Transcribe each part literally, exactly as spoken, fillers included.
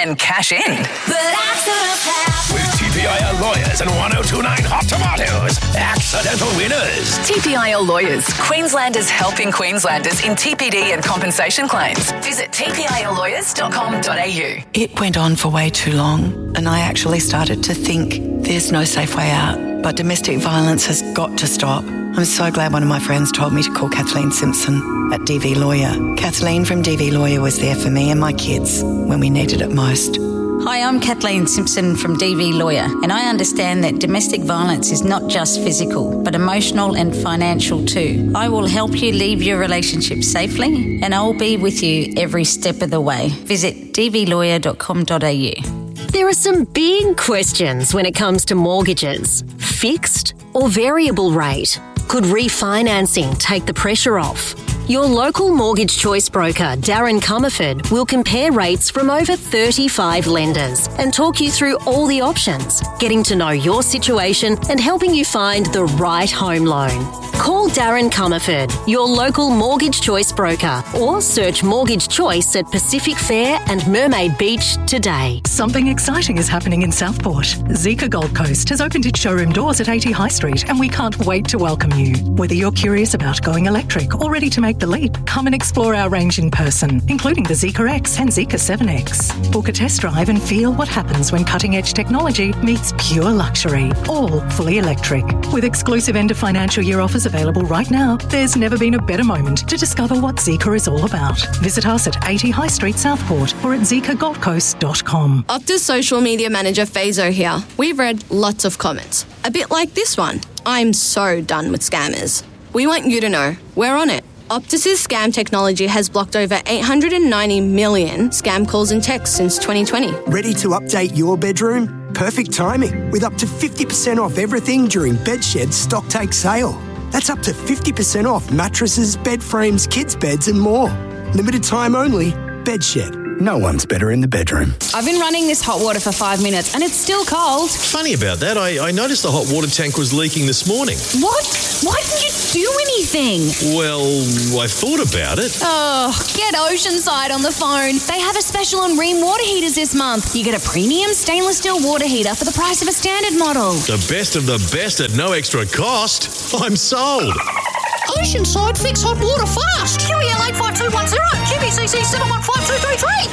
and cash in. But I could have With T P I L Lawyers and one oh two point nine Hot Tomatoes, accidental winners. T P I L Lawyers, Queenslanders helping Queenslanders in T P D and compensation claims. Visit t p i l lawyers dot com dot a u. It went on for way too long, and I actually started to think there's no safe way out. But domestic violence has got to stop. I'm so glad one of my friends told me to call Kathleen Simpson at D V Lawyer. Kathleen from D V Lawyer was there for me and my kids when we needed it most. Hi, I'm Kathleen Simpson from D V Lawyer, and I understand that domestic violence is not just physical, but emotional and financial too. I will help you leave your relationship safely, and I'll be with you every step of the way. Visit d v lawyer dot com dot a u. There are some big questions when it comes to mortgages. Fixed or variable rate? Could refinancing take the pressure off? Your local mortgage choice broker, Darren Comerford, will compare rates from over thirty-five lenders and talk you through all the options, getting to know your situation and helping you find the right home loan. Call Darren Comerford, your local mortgage choice broker, or search Mortgage Choice at Pacific Fair and Mermaid Beach today. Something exciting is happening in Southport. Zika Gold Coast has opened its showroom doors at eighty High Street, and we can't wait to welcome you. Whether you're curious about going electric or ready to make the leap, come and explore our range in person, including the Zika X and Zika seven X. Book a test drive and feel what happens when cutting-edge technology meets pure luxury, all fully electric. With exclusive end of financial year offers available right now, there's never been a better moment to discover what Zika is all about. Visit us at eighty High Street, Southport, or at zika gold coast dot com. Optus social media manager Fazo here. We've read lots of comments, a bit like this one. I'm so done with scammers. We want you to know we're on it. Optus's scam technology has blocked over eight hundred ninety million scam calls and texts since twenty twenty. Ready to update your bedroom? Perfect timing, with up to fifty percent off everything during Bedshed's stock take sale. That's up to fifty percent off mattresses, bed frames, kids' beds and more. Limited time only. Bedshed. No one's better in the bedroom. I've been running this hot water for five minutes and it's still cold. Funny about that. I, I noticed the hot water tank was leaking this morning. What? Why didn't you do anything? Well, I thought about it. Oh, get Oceanside on the phone. They have a special on Rheem water heaters this month. You get a premium stainless steel water heater for the price of a standard model. The best of the best at no extra cost. I'm sold. Oceanside, fix hot water fast. Q E L eight five two one zero, Q B C C seven one five two three three.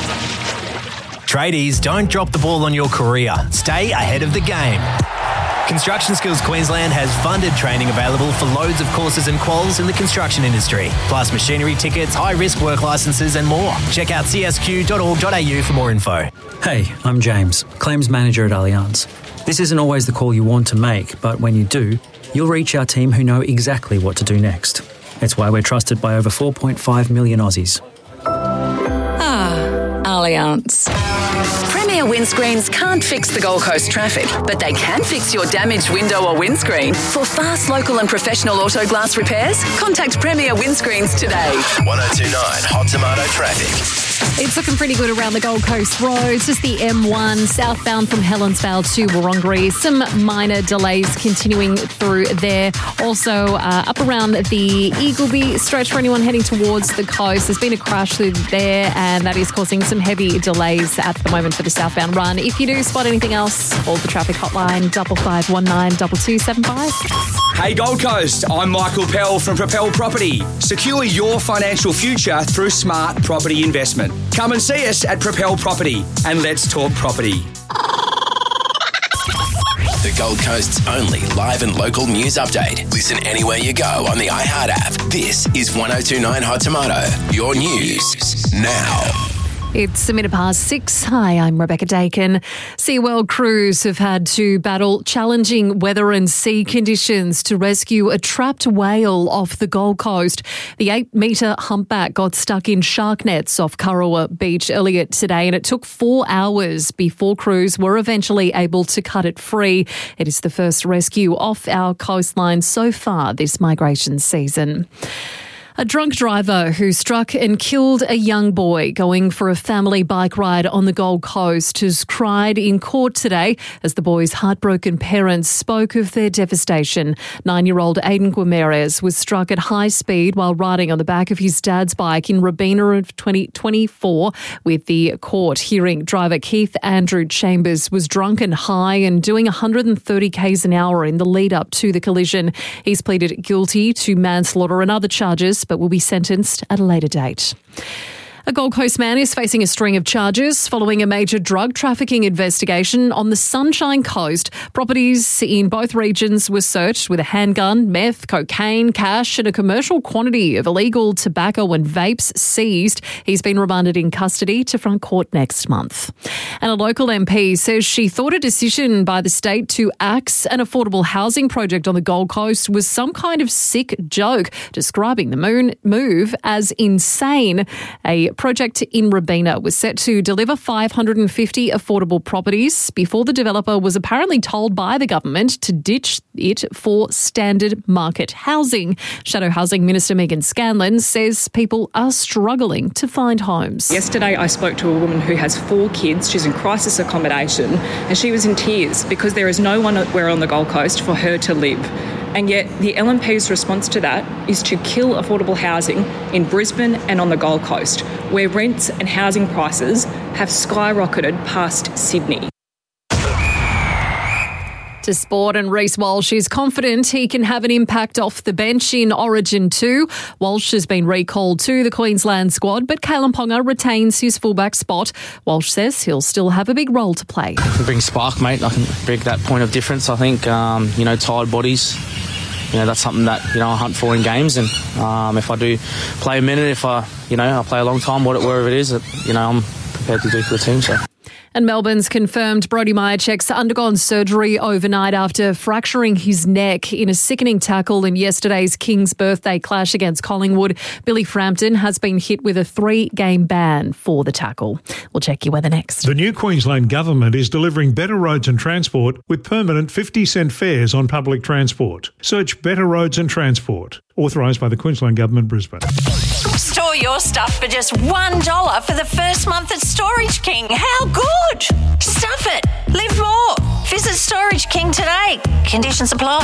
Tradies, don't drop the ball on your career. Stay ahead of the game. Construction Skills Queensland has funded training available for loads of courses and quals in the construction industry, plus machinery tickets, high-risk work licences and more. Check out c s q dot org dot a u for more info. Hey, I'm James, Claims Manager at Allianz. This isn't always the call you want to make, but when you do, you'll reach our team who know exactly what to do next. It's why we're trusted by over four point five million Aussies. Ah, Allianz. Premier Windscreens can't fix the Gold Coast traffic, but they can fix your damaged window or windscreen. For fast, local and professional auto glass repairs, contact Premier Windscreens today. one oh two point nine Hot Tomato Traffic. It's looking pretty good around the Gold Coast roads. Just the M one southbound from Helensvale to Wurrungree. Some minor delays continuing through there. Also uh, up around the Eagleby stretch for anyone heading towards the coast. There's been a crash through there and that is causing some heavy delays at the moment for the southbound run. If you do spot anything else, call the traffic hotline double five one nine double two seven five. Hey Gold Coast, I'm Michael Pell from Propel Property. Secure your financial future through smart property investment. Come and see us at Propel Property and let's talk property. The Gold Coast's only live and local news update. Listen anywhere you go on the iHeart app. This is one oh two point nine Hot Tomato. Your news now. It's a minute past six. Hi, I'm Rebecca Dakin. SeaWorld crews have had to battle challenging weather and sea conditions to rescue a trapped whale off the Gold Coast. The eight-metre humpback got stuck in shark nets off Kurrawa Beach earlier today, and it took four hours before crews were eventually able to cut it free. It is the first rescue off our coastline so far this migration season. A drunk driver who struck and killed a young boy going for a family bike ride on the Gold Coast has cried in court today as the boy's heartbroken parents spoke of their devastation. Nine-year-old Aiden Guimarães was struck at high speed while riding on the back of his dad's bike in Robina of twenty twenty-four, with the court hearing driver Keith Andrew Chambers was drunk and high and doing one hundred thirty kays an hour in the lead-up to the collision. He's pleaded guilty to manslaughter and other charges, but will be sentenced at a later date. A Gold Coast man is facing a string of charges following a major drug trafficking investigation on the Sunshine Coast. Properties in both regions were searched with a handgun, meth, cocaine, cash and a commercial quantity of illegal tobacco and vapes seized. He's been remanded in custody to front court next month. And a local M P says she thought a decision by the state to axe an affordable housing project on the Gold Coast was some kind of sick joke, describing the moon move as insane. A project in Robina was set to deliver five hundred fifty affordable properties before the developer was apparently told by the government to ditch it for standard market housing. Shadow Housing Minister Megan Scanlon says people are struggling to find homes. Yesterday I spoke to a woman who has four kids. She's in crisis accommodation and she was in tears because there is no one where on the Gold Coast for her to live. And yet the L N P's response to that is to kill affordable housing in Brisbane and on the Gold Coast, where rents and housing prices have skyrocketed past Sydney. To sport, and Reece Walsh is confident he can have an impact off the bench in Origin two. Walsh has been recalled to the Queensland squad, but Kalen Ponga retains his fullback spot. Walsh says he'll still have a big role to play. I can bring spark, mate. I can bring that point of difference. I think, um, you know, tired bodies, you know, that's something that, you know, I hunt for in games. And um, if I do play a minute, if I, you know, I play a long time, whatever it is, you know, I'm prepared to do for the team, so... And Melbourne's confirmed Brody Myercheck's undergone surgery overnight after fracturing his neck in a sickening tackle in yesterday's King's birthday clash against Collingwood. Billy Frampton has been hit with a three-game ban for the tackle. We'll check your weather next. The new Queensland Government is delivering better roads and transport with permanent fifty cent fares on public transport. Search Better Roads and Transport. Authorised by the Queensland Government, Brisbane. Store your stuff for just one dollar for the first month at Storage King. How good? Stuff it. Live more. Visit Storage King today. Conditions apply.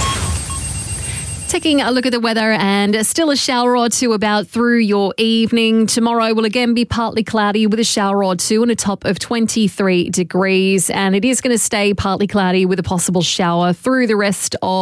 Taking a look at the weather, and still a shower or two about through your evening. Tomorrow will again be partly cloudy with a shower or two and a top of twenty-three degrees. And it is going to stay partly cloudy with a possible shower through the rest of